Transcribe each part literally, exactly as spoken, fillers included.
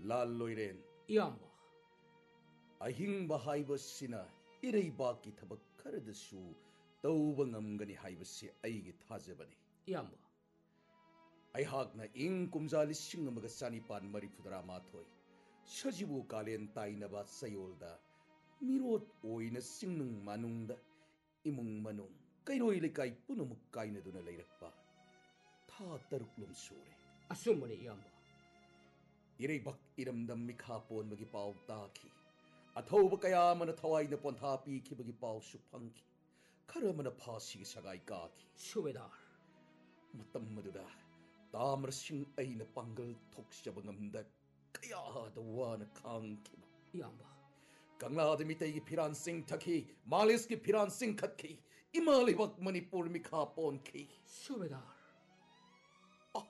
lalloiren iyamba ahingba haibasina ireibaki thabak kharadasu tauba ngamgani haibasi aigi thajabani iyamba aihakna ing kumja lising amaga chanipan marifudara mathoi sajibu kalen tainaba sayolda mirot oina singnung manungda imung manung kairoi lekai punumuk kainaduna leirakpa tha taruklum sure asumani iyamba ireibak iramdam mikha ponbagi paw taki athauba kaya mana thawaina pontha pi khibagi paw su phangki khara mana phasi gi sagai kaki subedar matam maduda tamra sing aina pangal thoksaba ngamda kaya da wana khangki iyamba Kanglada mitay ki piran sing thaki malis ki piran sing khatki imali wak manipur mikha ponki subedar ah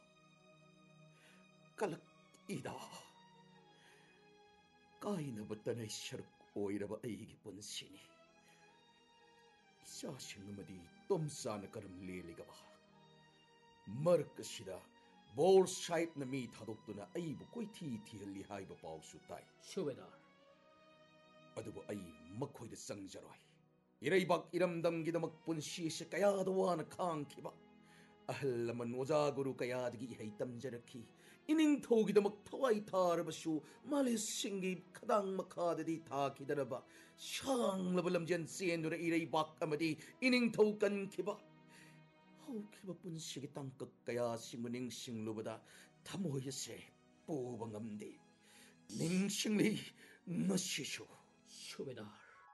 kalak ida kaina batanay shark oiraba aigi punsini isa singmadi tomsana karam leligaba markasida bol side na mi thadokuna aibu koithi thihali haiba pawsu tai subedar adubu ai makhoida sangjaroi ireibak iramdamgidamak punsi se kayada wana khangkiba ahal laman oja guru kayadgi hei tamjarakhi ining thogidamak thawai tharabasu malis singi khadang makhadadi thakidaraba shanglaba lamjan senura ireibak amadi ining thokan khiba haukiba punsigi tangkak kaya singmuning singlubada thamoyase puba ngamde ningsingli ngasishu subedar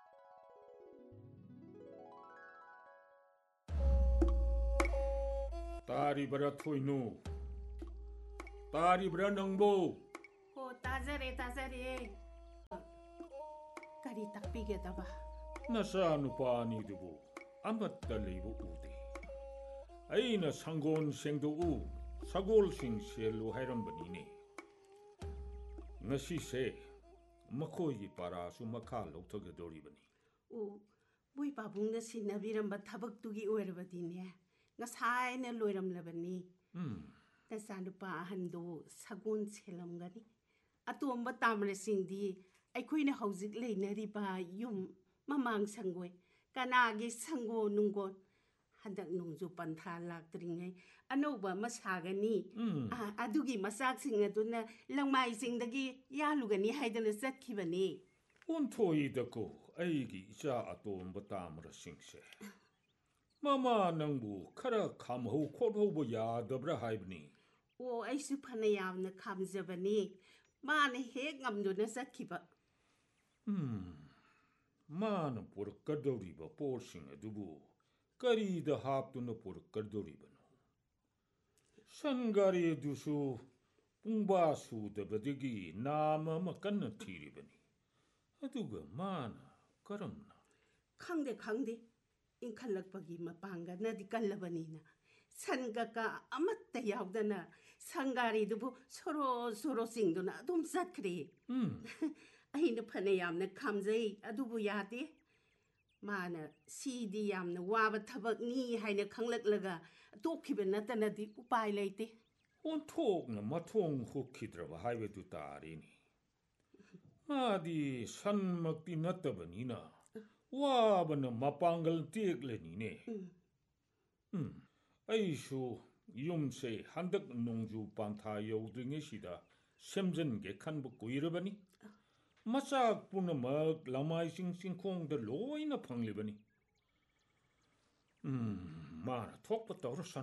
Taribra thoinu Taribra nangbo ho tazare tazare kari takpige daba nasa nupani dubu amatta leibu ude aina sangon sengdo u sagol sing selu hairambani ngasi se makhoi para su makha lokthogedoribani u bui pabung na sinabiramba thabak tugi oirabadine ngasaina loiramlabani hmm nasanupa hando sagon selamgani atomba tamre singdi aikoina hauzik leinariba yum mamang sangoi kanagi sango nungon handak nungju pantha laktringai anoba masagani a adugi masak sing aduna langmai singdagi yalugani haidana chatkibani onthoi dako aigi icha atomba tamra singse mama nangbu khara khamho khothobo yadabra haibni o aisu phana yamna khamjabani mane hek ngamduna chatkhiba hmm man pur kadori ba porsing adubu kari da haptuna pur kadori bano sangari dusu pungba su da badigi nama makanna thiri bani aduga mana karamna khangde khangde inkhallakpagi mapanga nadi kallabanina sanga ka amatta yaudana sangari dubu soro soro singduna adum satkri hmm aina phane yamna khamjai adubu yade mana sidi yamna waba thabak ni haina khanglaklaga tokhiba natanadi upai leite on thok na mathong hukhidraba haibe tu tarini madi sanmakti natabanina wabana mapangal teklani ne hmm aishu yumse handak nongju pantha yodringe sida semjange khanbu kuirabani masak punamak lamai sing singkhong da loina phanglibani hmm mara thokpa tawrasan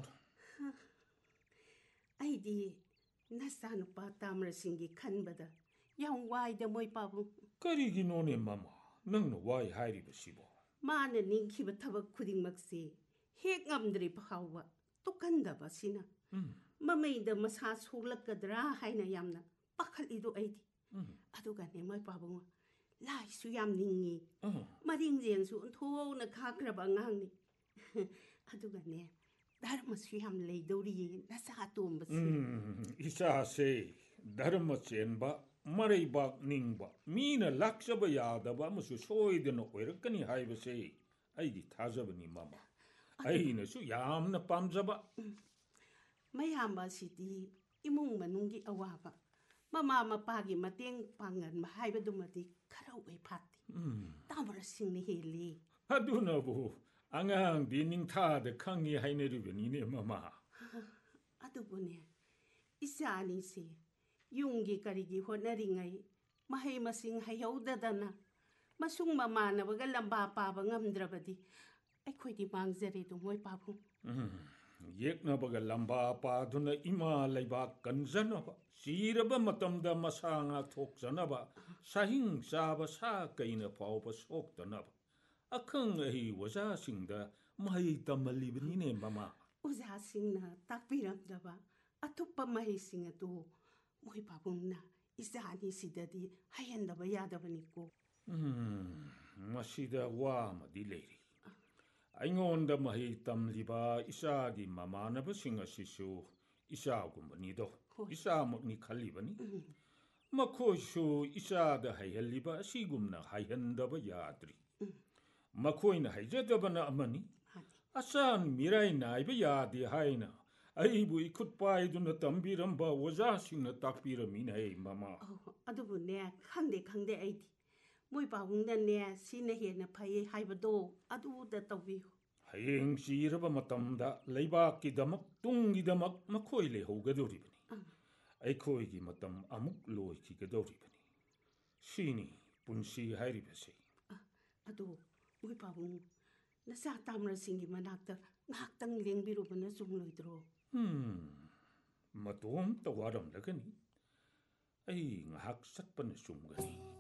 aidi nasanu pa tamra singi khanbada yang wai da moi pabu karigi none mama nangno wai hairibasibo mana ningkhiba thabak khuding makse hek ngamdri phawa tukandaba sina mamaida masa sulakadra haina yamna pakhalidu aidi aduga ne mai pabunga lai su yam ningi maring jeng su thona khakraba ngangni aduga ne dharma su yam leidori nasa tomba isa se dharma chenba marai bak ningba mina lakshaba yadaba musu soidena oirakani haibase aigi thajabani mama aina su yamna pamjaba mayamba siti imung manungi awaba ꯃꯃꯥ ꯃꯄꯥꯒꯤ ꯃꯇꯦꯡ ꯄꯥꯡꯒꯟꯕ ꯍꯥꯏꯕꯗꯨꯃꯗꯤ ꯈꯔ ꯑꯣꯏ ꯐꯥꯠꯇꯦ ꯇꯥꯃꯔꯁꯤꯡꯅ ꯍꯦꯜꯂꯤ ꯑꯗꯨꯅꯕꯨ ꯑꯉꯥꯡꯗꯤ ꯅꯤꯡꯊꯥꯗ ꯈꯪꯉꯤ ꯍꯥꯏꯅꯔꯤꯕꯅꯤꯅꯦ ꯃꯃꯥ ꯑꯗꯨꯕꯨꯅꯦ ꯏꯆꯥ ꯑꯅꯤꯁꯦ ꯌꯨꯝꯒꯤ ꯀꯔꯤꯒꯤ ꯍꯣꯠꯅꯔꯤꯉꯩ ꯃꯍꯩ ꯃꯁꯤꯡ ꯍꯩꯍꯧꯗꯗꯅ ꯃꯁꯨꯡ ꯃꯃꯥꯟꯅꯕꯒ ꯂꯝꯕꯥ ꯄꯥꯕ ꯉꯝꯗ꯭ꯔꯕꯗꯤ ꯑꯩꯈꯣꯏꯗꯤ ꯃꯥꯡꯖꯔꯦꯗꯣ ꯃꯣꯏ ꯄꯥꯕꯨꯡ ꯌꯦꯛꯅꯕꯒ ꯂꯝꯕꯥ ꯄꯥꯗꯨꯅ ꯏꯃꯥ ꯂꯩꯕꯥꯛ ꯀꯟꯖꯅꯕ ꯁꯤꯔꯕ ꯃꯇꯝꯗ ꯃꯁꯥ ꯉꯥꯛꯊꯣꯛꯆꯅꯕ ꯁꯥꯍꯤꯡ ꯆꯥꯕ ꯁꯥ ꯀꯩꯅ ꯐꯥꯎꯕ ꯁꯣꯛꯇꯅꯕ ꯑꯈꯪ ꯑꯍꯩ ꯑꯣꯖꯥꯁꯤꯡꯗ ꯃꯍꯩ ꯇꯝꯍꯜꯂꯤꯕꯅꯤꯅꯦ ꯃꯃꯥ ꯑꯣꯖꯥꯁꯤꯡꯅ ꯇꯥꯛꯄꯤꯔꯝꯗꯕ ꯑꯇꯣꯞꯄ ꯃꯍꯩꯁꯤꯡ ꯑꯗꯨ ꯃꯣꯏ ꯄꯥꯕꯨꯡꯅ ꯏꯆꯥ ꯑꯅꯤꯁꯤꯗꯗꯤ ꯍꯩꯍꯟꯗꯕ ꯌꯥꯗꯕꯅꯤꯀꯣ ꯃꯁꯤꯗ ꯋꯥ ꯑꯃꯗꯤ ꯂꯩꯔꯤ ꯑꯩꯉꯣꯟꯗ ꯃꯍꯩ ꯇꯝꯂꯤꯕ ꯏꯆꯥꯒꯤ ꯃꯃꯥꯟꯅꯕꯁꯤꯡ ꯑꯁꯤꯁꯨ ꯏꯆꯥꯒꯨꯝꯕꯅꯤꯗꯣ ꯏꯆꯥꯃꯛꯅꯤ ꯈꯜꯂꯤꯕꯅꯤ ꯃꯈꯣꯏꯁꯨ ꯏꯆꯥꯗ ꯍꯩꯍꯜꯂꯤꯕ ꯑꯁꯤꯒꯨꯝꯅ ꯍꯩꯍꯟꯗꯕ ꯌꯥꯗ꯭ꯔꯤ ꯃꯈꯣꯏꯅ ꯍꯩꯖꯗꯕꯅ ꯑꯃꯅꯤ ꯑꯆꯥꯟ ꯃꯤꯔꯥꯏ ꯅꯥꯏꯕ ꯌꯥꯗꯦ ꯍꯥꯏꯅ ꯑꯩꯕꯨ ꯏꯈꯨꯠ ꯄꯥꯏꯗꯨꯅ ꯇꯝꯕꯤꯔꯝꯕ ꯑꯣꯖꯥꯁꯤꯡꯅ ꯇꯥꯛꯄꯤꯔꯝꯃꯤꯅꯦ ꯃꯃꯥ ꯑꯗꯨꯕꯨꯅꯦ ꯈꯪꯗꯦ ꯈꯪꯗꯦ ꯑꯩꯗꯤ ꯃꯣꯏ ꯄꯥꯕꯨꯡꯅꯅꯦ ꯁꯤꯅ ꯍꯦꯟꯅ ꯐꯩ ꯍꯥꯏꯕꯗꯣ ꯑꯗꯨꯗ ꯇꯧꯕꯤꯌꯨ ꯍꯌꯦꯡ ꯆꯤꯔꯕ ꯃꯇꯝꯗ ꯂꯩꯕꯥꯛꯀꯤꯗꯃꯛ ꯇꯨꯡꯒꯤꯗꯃꯛ ꯃꯈꯣꯏ ꯂꯩꯍꯧꯒꯗꯧꯔꯤꯕꯅꯤ ꯑꯩꯈꯣꯏꯒꯤ ꯃꯇꯝ ꯑꯃꯨꯛ ꯂꯣꯏꯈꯤꯒꯗꯧꯔꯤꯕꯅꯤ ꯁꯤꯅꯤ ꯄꯨꯟꯁꯤ ꯍꯥꯏꯔꯤꯕꯁꯦ ꯑꯗꯣ ꯃꯣꯏ ꯄꯥꯕꯨꯡ ꯅꯆꯥ ꯇꯥꯃꯔꯁꯤꯡꯒꯤ ꯃꯅꯥꯛꯇ ꯉꯥꯏꯍꯥꯛꯇꯪ ꯂꯦꯡꯕꯤꯔꯨꯕꯅ ꯆꯨꯝꯂꯣꯏꯗ꯭ꯔꯣ ꯃꯇꯣꯝꯇ ꯋꯥꯔꯝꯂꯒꯅꯤ ꯑꯩ ꯉꯥꯏꯍꯥꯛ ꯆꯠꯄꯅ ꯆꯨꯝꯒꯅꯤ